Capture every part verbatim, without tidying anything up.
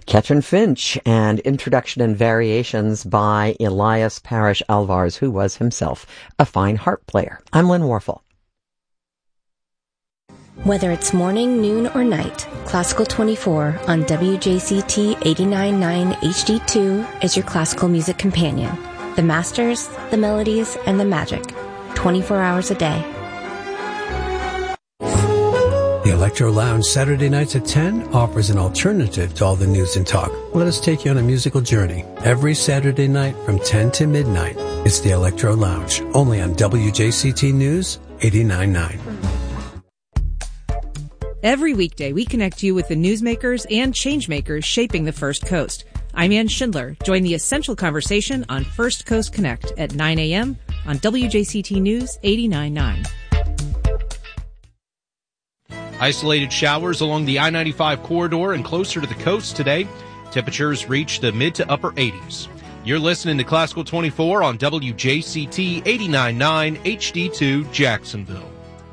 Catherine Finch and Introduction and Variations by Elias Parrish Alvarez, who was himself a fine harp player. I'm Lynn Warfel. Whether it's morning, noon, or night, Classical twenty-four on W J C T eighty-nine point nine H D two is your classical music companion. The masters, the melodies, and the magic. twenty-four hours a day. The Electro Lounge Saturday nights at ten offers an alternative to all the news and talk. Let us take you on a musical journey. Every Saturday night from ten to midnight, it's the Electro Lounge, only on W J C T News eighty-nine point nine. Every weekday, we connect you with the newsmakers and changemakers shaping the First Coast. I'm Ann Schindler. Join the essential conversation on First Coast Connect at nine a.m. on W J C T News eighty-nine point nine. Isolated showers along the I ninety-five corridor and closer to the coast today. Temperatures reach the mid to upper eighties. You're listening to Classical twenty-four on W J C T eighty-nine point nine H D two Jacksonville.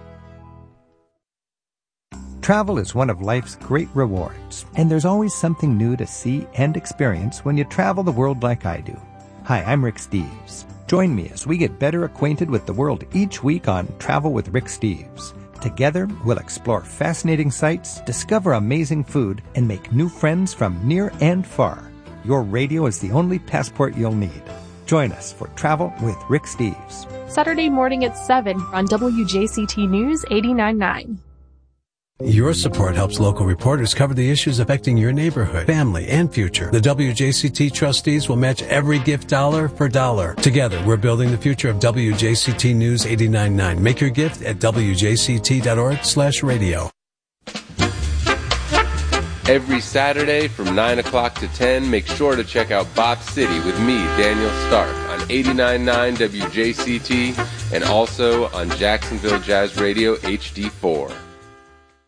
Travel is one of life's great rewards, and there's always something new to see and experience when you travel the world like I do. Hi, I'm Rick Steves. Join me as we get better acquainted with the world each week on Travel with Rick Steves. Together, we'll explore fascinating sights, discover amazing food, and make new friends from near and far. Your radio is the only passport you'll need. Join us for Travel with Rick Steves. Saturday morning at seven on W J C T News eighty-nine point nine. Your support helps local reporters cover the issues affecting your neighborhood, family, and future. The W J C T trustees will match every gift dollar for dollar. Together, we're building the future of W J C T News eighty-nine point nine. Make your gift at W J C T dot org slash radio. Every Saturday from nine o'clock to ten, make sure to check out Bop City with me, Daniel Stark, on eighty-nine point nine W J C T and also on Jacksonville Jazz Radio H D four.